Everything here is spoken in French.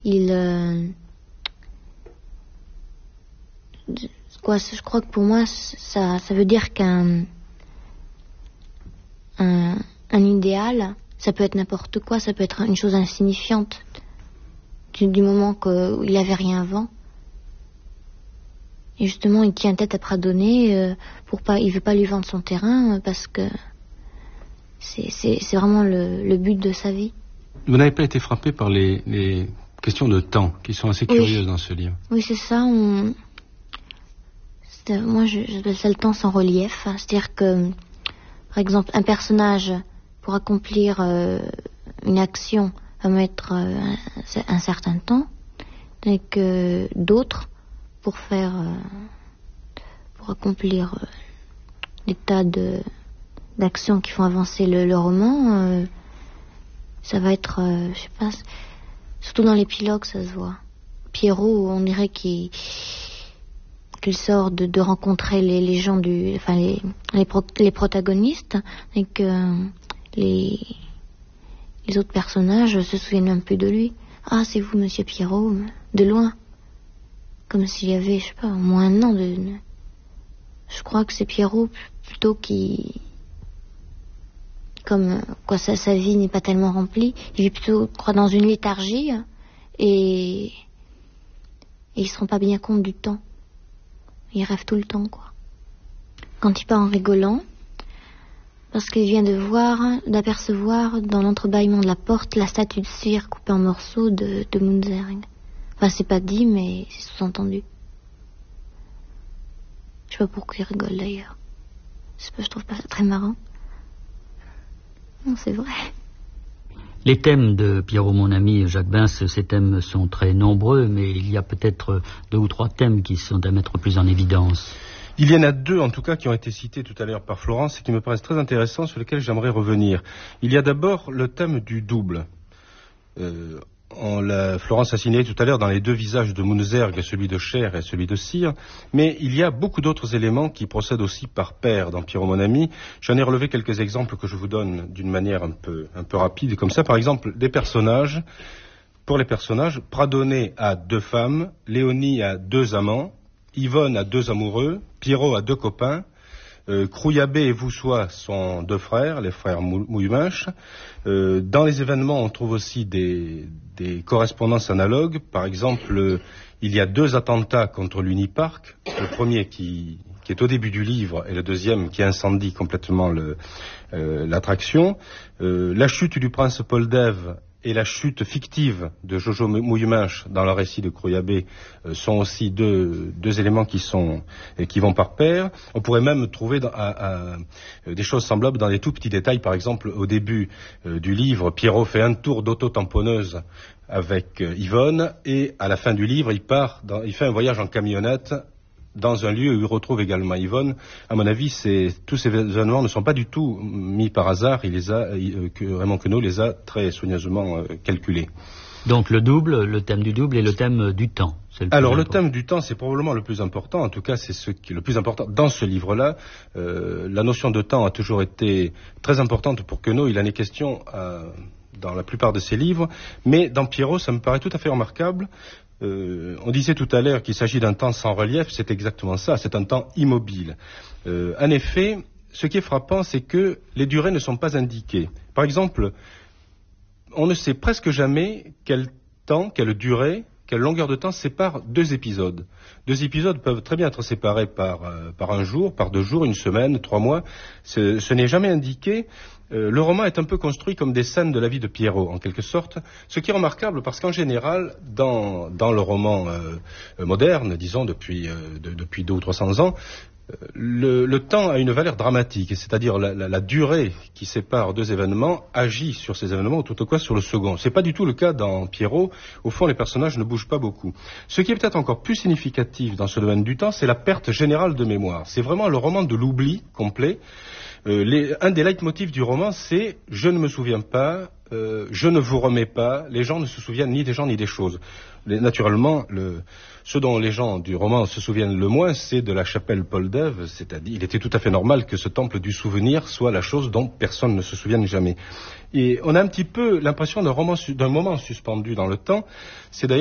Je crois que pour moi, ça veut dire qu'un idéal, ça peut être n'importe quoi, ça peut être une chose insignifiante du moment qu'il n'avait rien avant. Et justement, il tient tête à Pradonné il veut pas lui vendre son terrain parce que c'est vraiment le but de sa vie. Vous n'avez pas été frappé par les questions de temps qui sont assez curieuses dans ce livre? Oui, c'est ça. Moi, j'appelle ça le temps sans relief. C'est-à-dire que, par exemple, un personnage, pour accomplir une action, va mettre un certain temps, et que d'autres, pour accomplir des tas d'actions qui font avancer le roman, ça va être, je sais pas, surtout dans l'épilogue, ça se voit. Pierrot, on dirait qu'il sort de rencontrer les gens les protagonistes, et que les autres personnages se souviennent même plus de lui. Ah, c'est vous, monsieur Pierrot, de loin. Comme s'il y avait, je sais pas, au moins un an Je crois que c'est Pierrot plutôt qui... Comme quoi sa vie n'est pas tellement remplie. Il vit plutôt, je crois, dans une léthargie. Et il se rend pas bien compte du temps. Il rêve tout le temps, quoi. Quand il part en rigolant, parce qu'il vient d'apercevoir dans l'entrebâillement de la porte la statue de cire coupée en morceaux de Munzerg. Enfin, c'est pas dit, mais c'est sous-entendu. Je sais pas pourquoi il rigole d'ailleurs. Je trouve pas ça très marrant. Non, c'est vrai. Les thèmes de Pierrot, mon ami, Jacques Bins, ces thèmes sont très nombreux, mais il y a peut-être 2 ou 3 thèmes qui sont à mettre plus en évidence. Il y en a 2, en tout cas, qui ont été cités tout à l'heure par Florence et qui me paraissent très intéressants, sur lesquels j'aimerais revenir. Il y a d'abord le thème du double. Florence a signalé tout à l'heure dans les 2 visages de Munzerg, celui de chair et celui de cire, mais il y a beaucoup d'autres éléments qui procèdent aussi par paire dans Pierrot mon ami. J'en ai relevé quelques exemples que je vous donne d'une manière un peu rapide, comme ça. Par exemple, pour les personnages, Pradonné a 2 femmes, Léonie a 2 amants, Yvonne a 2 amoureux, Pierrot a 2 copains, Crouillabé et Voussois sont 2 frères, les frères Mouilleminche. Dans les événements, on trouve aussi des correspondances analogues. Par exemple, il y a 2 attentats contre l'Unipark. Le premier qui est au début du livre et le deuxième qui incendie complètement l'attraction. La chute du prince Poldev et la chute fictive de Jojo Mouilleminche dans le récit de Crouillabé sont aussi deux éléments qui vont par pair. On pourrait même trouver des choses semblables dans des tout petits détails. Par exemple, au début du livre, Pierrot fait un tour d'auto-tamponneuse avec Yvonne, et à la fin du livre, il fait un voyage en camionnette dans un lieu où il retrouve également Yvonne. À mon avis, tous ces événements ne sont pas du tout mis par hasard. Raymond Queneau les a très soigneusement calculés. Donc le thème du double et le thème du temps. Le thème du temps, c'est probablement le plus important. En tout cas, c'est ce qui est le plus important dans ce livre-là. La notion de temps a toujours été très importante pour Queneau. Il en est question dans la plupart de ses livres. Mais dans Pierrot, ça me paraît tout à fait remarquable. On disait tout à l'heure qu'il s'agit d'un temps sans relief, c'est exactement ça, c'est un temps immobile. En effet, ce qui est frappant, c'est que les durées ne sont pas indiquées. Par exemple, on ne sait presque jamais quelle durée, quelle longueur de temps sépare 2 épisodes. 2 épisodes peuvent très bien être séparés par un jour, par 2 jours, 1 semaine, 3 mois. Ce n'est jamais indiqué. Le roman est un peu construit comme des scènes de la vie de Pierrot, en quelque sorte, ce qui est remarquable parce qu'en général, dans le roman moderne, disons depuis 200 ou 300 ans, le temps a une valeur dramatique, c'est-à-dire la durée qui sépare 2 événements agit sur ces événements ou tout au quoi sur le second. C'est pas du tout le cas dans Pierrot. Au fond, les personnages ne bougent pas beaucoup. Ce qui est peut-être encore plus significatif dans ce domaine du temps, c'est la perte générale de mémoire. C'est vraiment le roman de l'oubli complet. Un des leitmotifs du roman, c'est « je ne me souviens pas ». Je ne vous remets pas, les gens ne se souviennent ni des gens ni des choses. Naturellement, ce dont les gens du roman se souviennent le moins, c'est de la chapelle Paul-d'Ève, c'est-à-dire, il était tout à fait normal que ce temple du souvenir soit la chose dont personne ne se souvienne jamais. Et on a un petit peu l'impression d'un moment suspendu dans le temps. C'est d'ailleurs